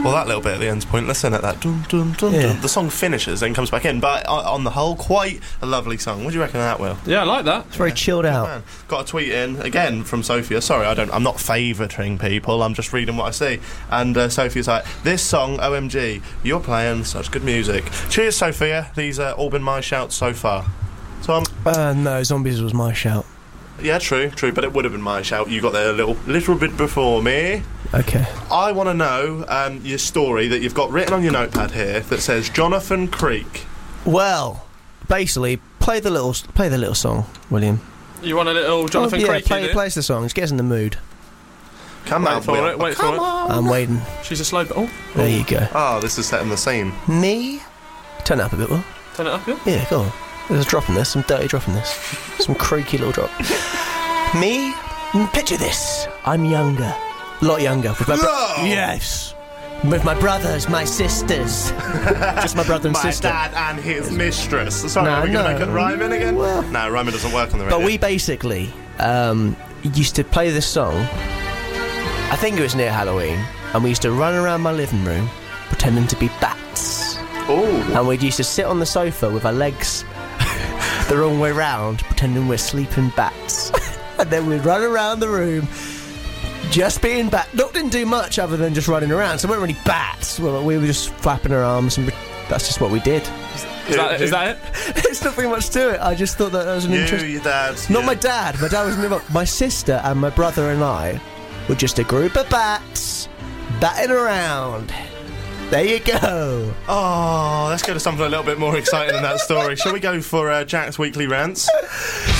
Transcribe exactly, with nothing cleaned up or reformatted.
Well, that little bit at the end's pointless, isn't it? That dun dun dun Yeah. dun. The song finishes, then comes back in. But uh, on the whole, quite a lovely song. What do you reckon of that, Will? Yeah, I like that. It's very chilled out. Man. Got a tweet in again from Sophia. Sorry, I don't. I'm not favouring people. I'm just reading what I see. And uh, Sophia's like, "This song, O M G, you're playing such good music." Cheers, Sophia. These are all been my shouts so far. So I'm. Uh, no, Zombies was my shout. Yeah, true, true. But it would have been my shout. You got there a little, little bit before me. Okay. I want to know um, your story that you've got written on your notepad here that says Jonathan Creek. Well, basically, play the little play the little song, William. You want a little Jonathan oh, yeah, Creek? play, play us the song. Just get us in the mood. Come Wait out, for Will. it, wait Come for it. on. I'm waiting. She's a slow... Oh, There you go. Oh, this is setting the scene. Me? Turn it up a bit, Will. turn it up, yeah? Yeah, go on. There's a drop in this, some dirty drop in this. Some creaky little drop. Me? Mm, Picture this. I'm younger. A lot younger. With my bro- No! Yes. With my brothers, my sisters. Just my brother and My sister. dad and his mistress. Sorry, No, are we going to no. make it rhyming again? Well- no, rhyming doesn't work on the radio. But we basically um, used to play this song. I think it was near Halloween. And we used to run around my living room pretending to be bats. Oh. And we'd used to sit on the sofa with our legs the wrong way round, pretending we're sleeping bats. And then we'd run around the room just being bat. Not didn't do much other than just running around, so we weren't really bats. Well, we were just flapping our arms, and that's just what we did. Is that, it? Is that it? There's nothing much to it. I just thought that, that was an You, interesting. your dad. Not yeah. my dad. My dad was never. My sister and my brother and I were just a group of bats batting around. There you go. Oh, let's go to something a little bit more exciting than that story. Shall we go for uh, Jack's weekly rants?